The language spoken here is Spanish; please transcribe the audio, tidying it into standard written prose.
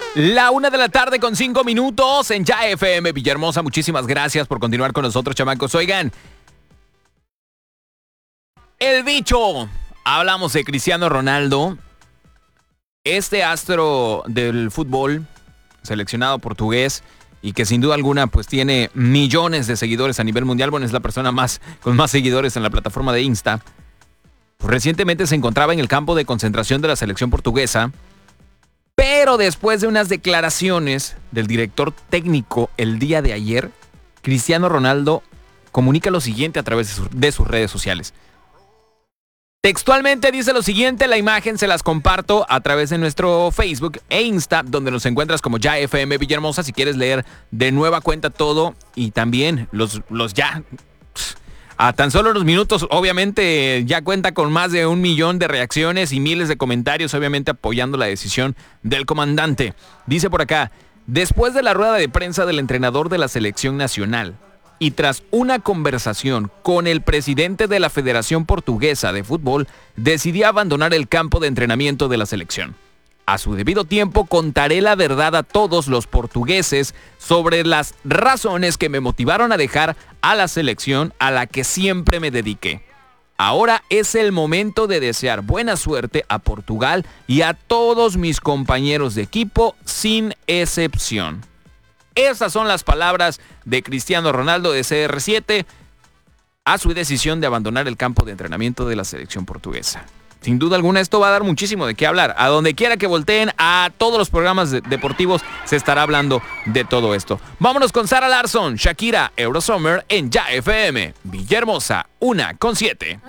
La 1:05 en Ya FM Villahermosa. Muchísimas gracias por continuar con nosotros, chamacos. Oigan, el bicho. Hablamos de Cristiano Ronaldo, este astro del fútbol, seleccionado portugués, y que sin duda alguna pues tiene millones de seguidores a nivel mundial. Bueno, es la persona con más seguidores en la plataforma de Insta. Pues recientemente se encontraba en el campo de concentración de la selección portuguesa, pero después de unas declaraciones del director técnico el día de ayer, Cristiano Ronaldo comunica lo siguiente a través de sus redes sociales. Textualmente dice lo siguiente, la imagen se las comparto a través de nuestro Facebook e Insta, donde nos encuentras como Ya FM Villahermosa, si quieres leer de nueva cuenta todo y también los ya... A tan solo unos minutos, obviamente, ya cuenta con más de 1 millón de reacciones y miles de comentarios, obviamente apoyando la decisión del comandante. Dice por acá, después de la rueda de prensa del entrenador de la selección nacional y tras una conversación con el presidente de la Federación Portuguesa de Fútbol, decidí abandonar el campo de entrenamiento de la selección. A su debido tiempo contaré la verdad a todos los portugueses sobre las razones que me motivaron a dejar a la selección a la que siempre me dediqué. Ahora es el momento de desear buena suerte a Portugal y a todos mis compañeros de equipo sin excepción. Esas son las palabras de Cristiano Ronaldo de CR7 a su decisión de abandonar el campo de entrenamiento de la selección portuguesa. Sin duda alguna esto va a dar muchísimo de qué hablar. A donde quiera que volteen, a todos los programas deportivos se estará hablando de todo esto. Vámonos con Sara Larsson, Shakira, Eurosummer en Ya FM. Villahermosa, 1:07.